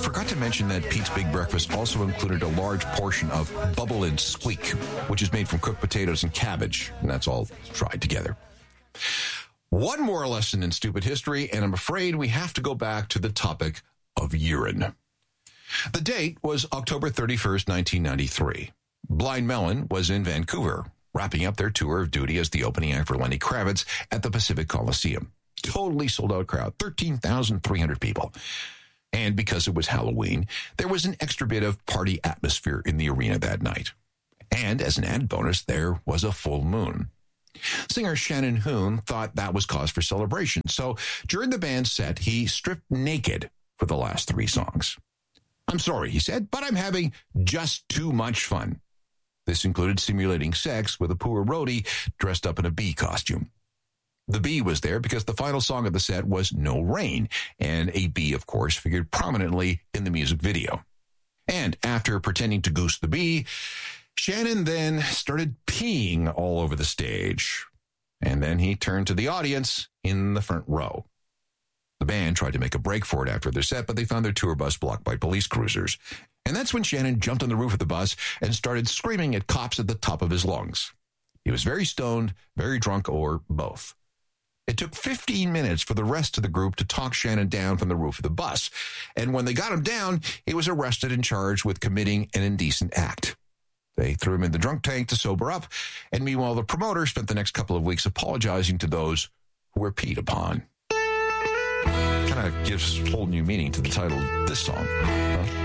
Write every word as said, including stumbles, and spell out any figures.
forgot to mention that Pete's Big Breakfast also included a large portion of Bubble and Squeak, which is made from cooked potatoes and cabbage, and that's all fried together. One more lesson in stupid history, and I'm afraid we have to go back to the topic of urine. The date was October thirty-first, nineteen ninety-three. Blind Melon was in Vancouver, wrapping up their tour of duty as the opening act for Lenny Kravitz at the Pacific Coliseum. Totally sold-out crowd, thirteen thousand three hundred people. And because it was Halloween, there was an extra bit of party atmosphere in the arena that night. And as an added bonus, there was a full moon. Singer Shannon Hoon thought that was cause for celebration, so during the band's set, he stripped naked for the last three songs. "I'm sorry," he said, "but I'm having just too much fun." This included simulating sex with a poor roadie dressed up in a bee costume. The bee was there because the final song of the set was No Rain, and a bee, of course, figured prominently in the music video. And after pretending to goose the bee, Shannon then started peeing all over the stage. And then he turned to the audience in the front row. The band tried to make a break for it after their set, but they found their tour bus blocked by police cruisers. And that's when Shannon jumped on the roof of the bus and started screaming at cops at the top of his lungs. He was very stoned, very drunk, or both. It took fifteen minutes for the rest of the group to talk Shannon down from the roof of the bus. And when they got him down, he was arrested and charged with committing an indecent act. They threw him in the drunk tank to sober up. And meanwhile, the promoter spent the next couple of weeks apologizing to those who were peed upon. Kind of gives whole new meaning to the title of this song. Huh?